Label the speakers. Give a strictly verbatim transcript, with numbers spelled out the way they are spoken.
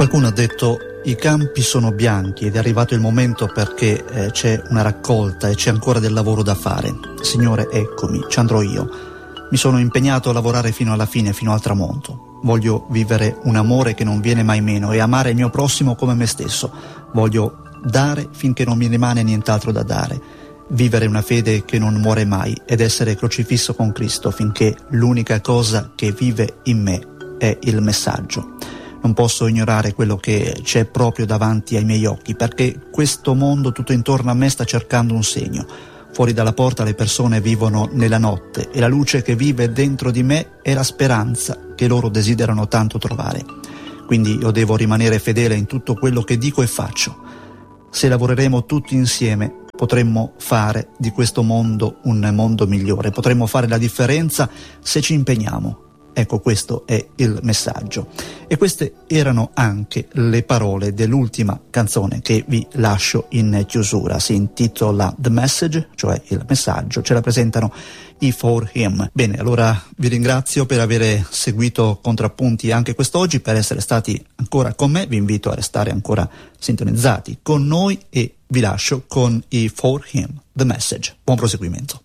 Speaker 1: Qualcuno ha detto i campi sono bianchi ed è arrivato il momento perché eh, c'è una raccolta e c'è ancora del lavoro da fare. Signore, eccomi, ci andrò io. Mi sono impegnato a lavorare fino alla fine, fino al tramonto. Voglio vivere un amore che non viene mai meno e amare il mio prossimo come me stesso. Voglio dare finché non mi rimane nient'altro da dare. Vivere una fede che non muore mai ed essere crocifisso con Cristo finché l'unica cosa che vive in me è il messaggio. Non posso ignorare quello che c'è proprio davanti ai miei occhi, perché questo mondo tutto intorno a me sta cercando un segno. Fuori dalla porta le persone vivono nella notte e la luce che vive dentro di me è la speranza che loro desiderano tanto trovare. Quindi io devo rimanere fedele in tutto quello che dico e faccio. Se lavoreremo tutti insieme, potremmo fare di questo mondo un mondo migliore, potremmo fare la differenza se ci impegniamo. Ecco, questo è il messaggio. E queste erano anche le parole dell'ultima canzone che vi lascio in chiusura. Si intitola The Message, cioè il messaggio. Ce la presentano i For Him. Bene, allora vi ringrazio per aver seguito Contrappunti anche quest'oggi, per essere stati ancora con me. Vi invito a restare ancora sintonizzati con noi e vi lascio con i For Him, The Message. Buon proseguimento.